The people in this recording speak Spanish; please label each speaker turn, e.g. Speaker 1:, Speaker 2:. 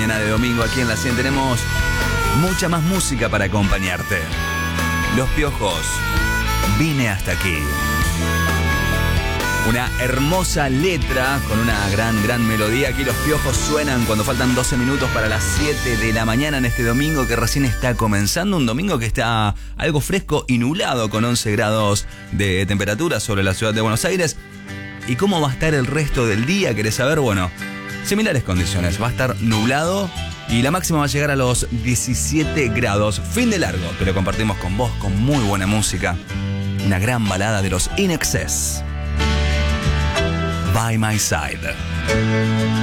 Speaker 1: mañana de domingo aquí en La 100 tenemos mucha más música para acompañarte. Los Piojos, vine hasta aquí. Una hermosa letra con una gran melodía. Aquí Los Piojos suenan cuando faltan 12 minutos para las 7 de la mañana en este domingo que recién está comenzando. Un domingo que está algo fresco y nublado con 11 grados de temperatura sobre la ciudad de Buenos Aires. ¿Y cómo va a estar el resto del día? ¿Querés saber? Bueno, similares condiciones. Va a estar nublado y la máxima va a llegar a los 17 grados. Fin de largo, que lo compartimos con vos, con muy buena música. Una gran balada de los In Excess. By My Side.